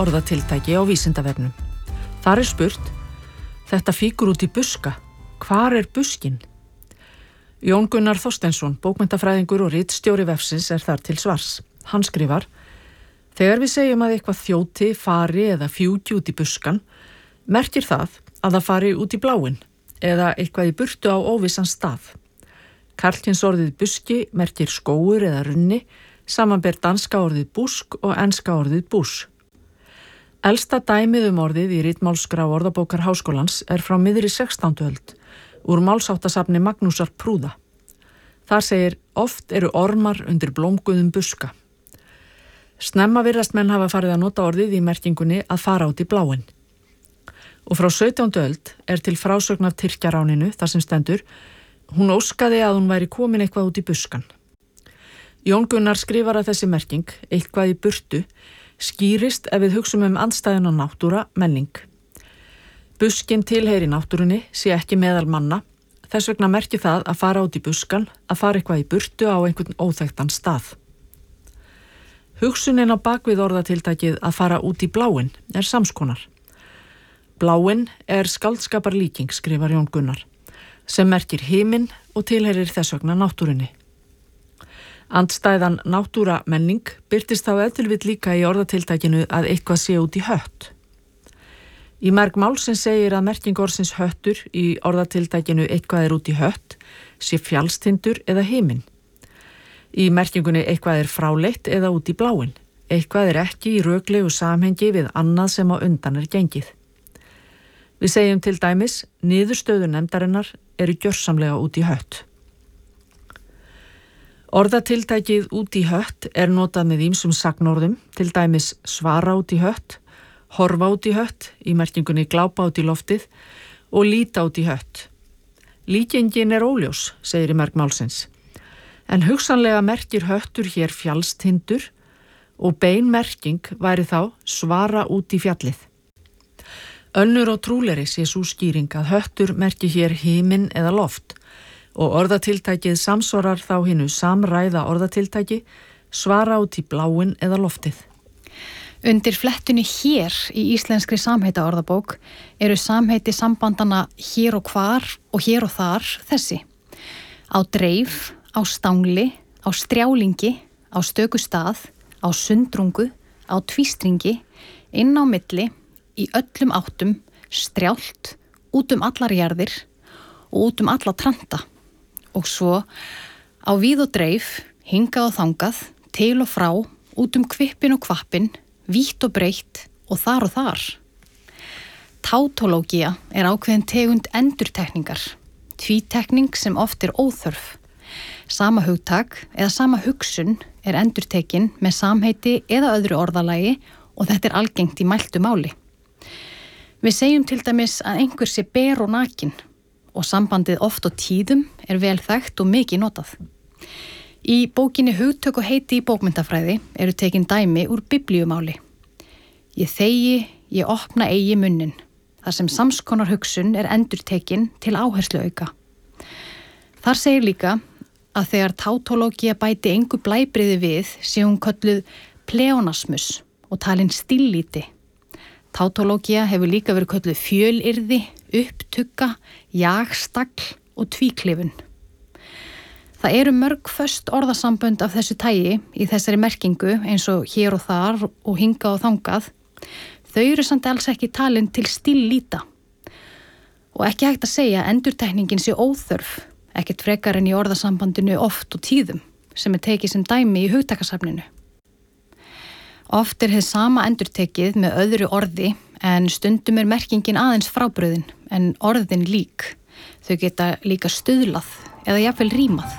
orðatiltæki á Vísindavefnum. Þar spurt: þetta fíkur út í buska. Hvar buskinn? Jón Gunnar Þorsteinsson, bókmenntafræðingur og ritstjóri vefsins þar til svars. Hann skrifar: þegar við segjum að eitthvað þjóti, fari eða fjúki út í buskan, merkir það að það fari út í bláinn eða eitthvað í burtu á óvissan stað. Karlkyns orðið buski merkir skógur eða runni, samanber danska orðið busk og enska orðið bus. Elsta dæmið orðið í ritmálsskrá Orðabókar Háskólans frá miðri 16. öld, úr málsháttasafni Magnúsar Prúða. Þar segir: oft ormar undir blómguðum buska. Snemma virðast menn hafa farið að nota orðið í merkingunni að fara út í bláinn. Og frá 17. öld til frásögn af Tyrkjaráninu þar sem stendur: hún óskaði að hún væri komin eitthvað út í buskan. Jón Gunnar skrifar að þessi merking, eitthvað í burtu, skýrist ef við hugsum andstæðuna náttúra, menning. Buskinn tilheyri náttúrunni, sé ekki meðal manna, þess vegna merki það að fara út í buskan, að fara eitthvað í burtu á einhvern óþekktan stað. Hugsunin á bakvið orðatiltækið að fara út í bláinn samskonar. Bláinn skáldskaparlíking, skrifar Jón Gunnar, sem merkir himinn og tilheyrir þess vegna náttúrunni. Andstæðan náttúra menning birtist þá ef til vill líka í orðatiltækinu að eitthvað sé út í hött. Í merg málsins segir að merking orðsins höttur í orðatiltækinu eitthvað út í hött sé fjallstindur eða himinn. Í merkingunni eitthvað fráleitt eða út í bláinn. Eitthvað ekki í röklegu samhengi við annað sem á undan gengið. Við segjum til dæmis: niðurstöður nefndarinnar gjörsamlega út í hött. Orðatiltækið út í hött notað með ýmsum sagnorðum, til dæmis svara út í hött, horfa út í hött í merkingunni glápa út í loftið og líta út í hött. Líkingin óljós, segir í merg málsins. En hugsanlega merkir höttur hér fjallstindur og bein merking væri þá svara út í fjallið. Önnur og trúlegri sé sú skýring að höttur merki hér himinn eða loft og orðatiltækið samsvarar þá hinu samræða orðatiltæki svara út í bláinn eða loftið. Undir flettunni hér í íslenskri samheitaorðabók samheiti sambandana hér og hvar og hér og þar þessi: á dreif, á stangli, á strjálingi, á stöku stað, á sundrungu, á tvístringi, inn á milli, í öllum áttum, strjált, út allar jarðir og út alla tranta. Og svo á víð og dreif, hingað og þangað, til og frá, út kvippin og kvappin, vítt og breitt og þar. Tautológía ákveðin tegund endurtekningar, tvítekning sem oft óþörf. Sama hugtak eða sama hugsun endurtekin með samheiti eða öðru orðalagi og þetta algengt í mæltu máli. Við segjum til dæmis að einhver sé ber og nakin og sambandið oft og tíðum vel þekkt og mikið notað. Í bókinni Hugtök og heiti í bókmenntafræði tekin dæmi úr biblíumáli. Ég þegi, ég opna eigi munnin, þar sem samskonar hugsun endurtekin til áhersluauka. Þar segir líka að þegar tautológía bæti engu blæbrigði við sé hún kölluð pleonasmus og talin stíllíti. Tautológía hefur líka verið kölluð fjölyrði, upptugga, jagstagl og tvíklifun. Það mörg föst orðasambönd af þessu tagi í þessari merkingu eins og hér og þar og hingað og þangað. Þau samt alls ekki talin til stíllíta. Og ekki hægt að segja að endurtekningin sé óþörf, ekkert frekar en í orðasambandinu oft og tíðum, sem tekið sem dæmi í hugtakasafninu. Oft hið sama endurtekið með öðru orði en stundum merkingin aðeins frábrugðin en orðin lík. Þau geta líka stuðlað eða jafnvel rímað.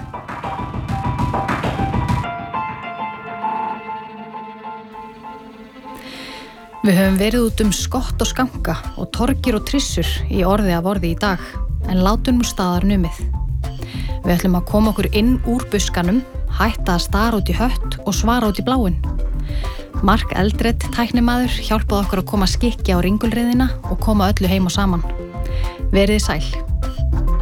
Við höfum verið út skott og skanka og torgir og trissur í orði af orði í dag, en látum nú staðar numið. Við ætlum að koma okkur inn úr buskanum, hætta að stara út í hött og svara út í bláinn. Mark Eldred, tæknimaður, hjálpaði okkur að koma skikki á ringulreiðina og koma öllu heim og saman. Verið sæl.